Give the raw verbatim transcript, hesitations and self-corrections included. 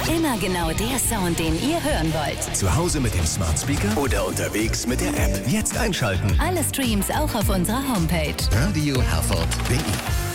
Immer genau der Sound, den ihr hören wollt. Zu Hause mit dem Smart Speaker oder unterwegs mit der App. Jetzt einschalten. Alle Streams auch auf unserer Homepage. Radio Herford punkt de